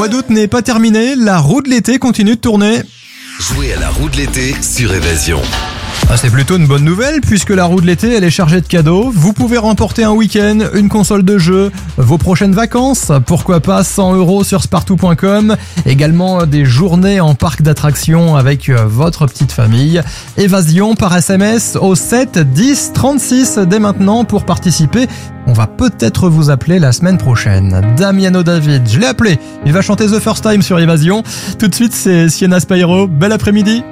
mois d'août n'est pas terminé, la roue de l'été continue de tourner. Jouez à la roue de l'été sur Évasion. C'est plutôt une bonne nouvelle puisque la roue de l'été elle est chargée de cadeaux. Vous pouvez remporter un week-end, une console de jeu, vos prochaines vacances, pourquoi pas 100 € sur spartou.com, également des journées en parc d'attractions avec votre petite famille. Évasion par SMS au 7 10 36 dès maintenant pour participer. On va peut-être vous appeler la semaine prochaine. Damiano David, je l'ai appelé. Il va chanter The First Time sur Évasion. Tout de suite, c'est Sienna Spyro. Bel après-midi.